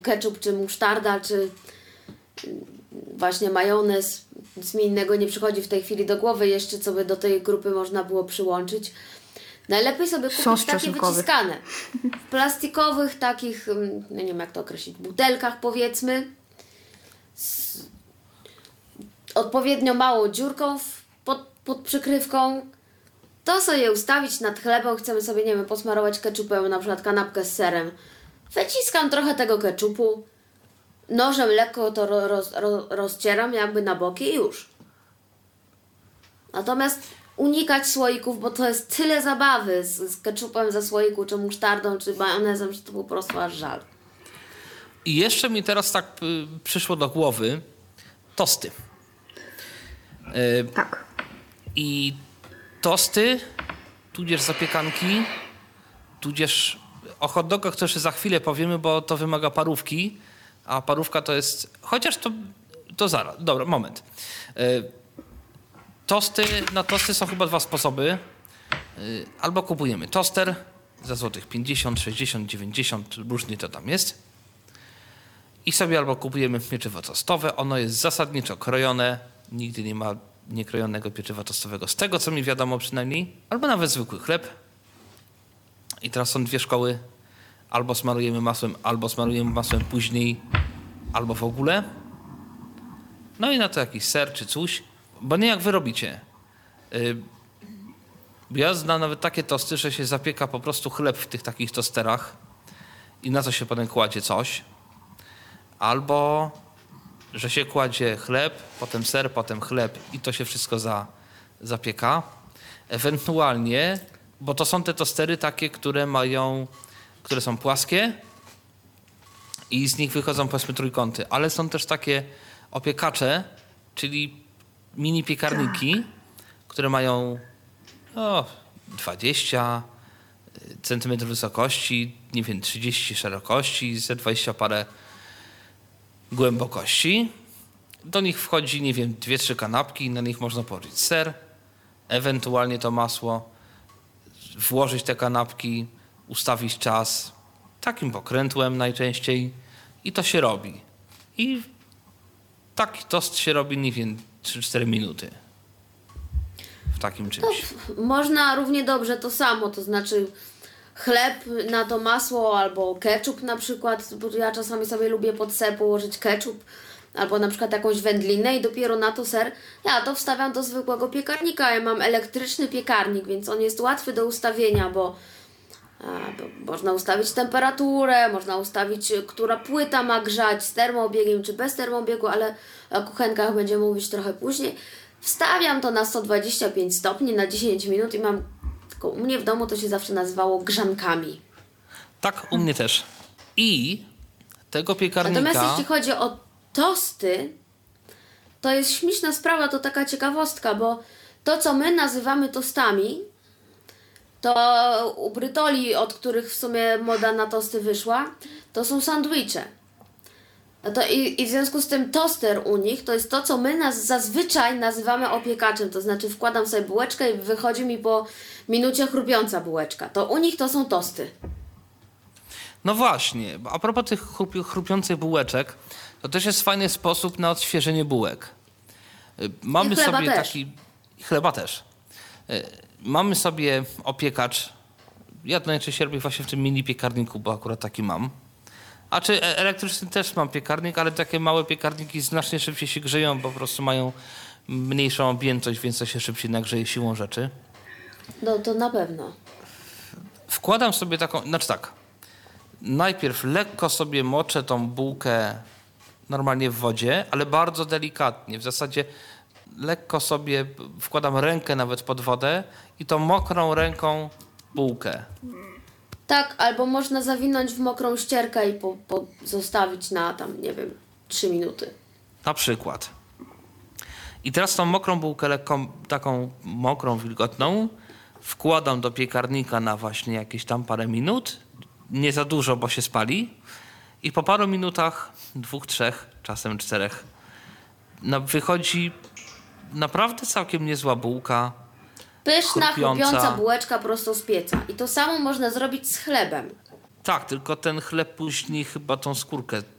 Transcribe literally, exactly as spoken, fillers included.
ketchup, czy musztarda, czy właśnie majonez. Nic mi innego nie przychodzi w tej chwili do głowy jeszcze, co by do tej grupy można było przyłączyć. Najlepiej sobie kupić Sos takie czosnkowy. wyciskane. W plastikowych takich, no nie wiem jak to określić, butelkach powiedzmy. Z odpowiednio małą dziurką w, pod, pod przykrywką. To sobie ustawić nad chlebem. Chcemy sobie, nie wiem, posmarować ketchupem, na przykład kanapkę z serem. Wyciskam trochę tego ketchupu. Nożem lekko to ro, roz, ro, rozcieram jakby na boki i już. Natomiast unikać słoików, bo to jest tyle zabawy z, z ketchupem ze słoiku, czy musztardą, czy majonezem, że to po prostu aż żal. I jeszcze mi teraz tak y, przyszło do głowy tosty. Y, Tak. I tosty, tudzież zapiekanki, tudzież o hot dogach to jeszcze za chwilę powiemy, bo to wymaga parówki, a parówka to jest... Chociaż to, to zaraz. Dobra, moment. Y, tosty, na tosty są chyba dwa sposoby. Y, albo kupujemy toster za złotych pięćdziesiąt, sześćdziesiąt, dziewięćdziesiąt, różnie to tam jest. I sobie albo kupujemy pieczywo tostowe. Ono jest zasadniczo krojone. Nigdy nie ma niekrojonego pieczywa tostowego. Z tego, co mi wiadomo przynajmniej. Albo nawet zwykły chleb. I teraz są dwie szkoły. Albo smarujemy masłem, albo smarujemy masłem później, albo w ogóle. No i na to jakiś ser czy coś. Bo nie jak wy robicie. Yy, ja znam nawet takie tosty, że się zapieka po prostu chleb w tych takich tosterach i na to się potem kładzie coś. Albo, że się kładzie chleb, potem ser, potem chleb i to się wszystko za, zapieka. Ewentualnie, bo to są te tostery takie, które mają, które są płaskie i z nich wychodzą powiedzmy trójkąty, ale są też takie opiekacze, czyli mini piekarniki, tak, które mają no, dwadzieścia centymetrów wysokości, nie wiem, trzydzieści szerokości, ze dwadzieścia parę głębokości. Do nich wchodzi, nie wiem, dwie, trzy kanapki, na nich można położyć ser, ewentualnie to masło, włożyć te kanapki, ustawić czas takim pokrętłem najczęściej i to się robi. I taki tost się robi, nie wiem, trzy cztery minuty w takim czymś. To można równie dobrze to samo, to znaczy chleb na to masło albo ketchup na przykład, bo ja czasami sobie lubię pod ser położyć ketchup albo na przykład jakąś wędlinę i dopiero na to ser. Ja to wstawiam do zwykłego piekarnika. Ja mam elektryczny piekarnik, więc on jest łatwy do ustawienia, bo, a, bo można ustawić temperaturę, można ustawić, która płyta ma grzać z termoobiegiem czy bez termoobiegu, ale o kuchenkach będziemy mówić trochę później. Wstawiam to na sto dwadzieścia pięć stopni na dziesięć minut i mam, tylko u mnie w domu to się zawsze nazywało grzankami. Tak, u mnie też. I tego piekarnika... Natomiast jeśli chodzi o tosty, to jest śmieszna sprawa, to taka ciekawostka, bo to, co my nazywamy tostami, to u Brytoli, od których w sumie moda na tosty wyszła, to są sandwicze. No to i, i w związku z tym toster u nich to jest to, co my nas zazwyczaj nazywamy opiekaczem, to znaczy wkładam sobie bułeczkę i wychodzi mi po minucie chrupiąca bułeczka. To u nich to są tosty. No właśnie, a propos tych chrupi, chrupiących bułeczek, to też jest fajny sposób na odświeżenie bułek. Mamy I chleba sobie też. taki... Chleba też. Mamy sobie opiekacz. Ja to najczęściej robię właśnie w tym mini piekarniku, bo akurat taki mam. A czy elektryczny też mam piekarnik, ale takie małe piekarniki znacznie szybciej się grzeją, bo po prostu mają mniejszą objętość, więc to się szybciej nagrzeje siłą rzeczy. No to na pewno. Wkładam sobie taką... Znaczy tak. Najpierw lekko sobie moczę tą bułkę normalnie w wodzie, ale bardzo delikatnie. W zasadzie lekko sobie wkładam rękę nawet pod wodę i tą mokrą ręką bułkę. Tak, albo można zawinąć w mokrą ścierkę i po, po zostawić na tam, nie wiem, trzy minuty. Na przykład. I teraz tą mokrą bułkę, lekką, taką mokrą, wilgotną, wkładam do piekarnika na właśnie jakieś tam parę minut. Nie za dużo, bo się spali. I po paru minutach, dwóch, trzech, czasem czterech, no, wychodzi naprawdę całkiem niezła bułka. Pyszna, Chrupiąca. chrupiąca bułeczka prosto z pieca. I to samo można zrobić z chlebem. Tak, tylko ten chleb później chyba tą skórkę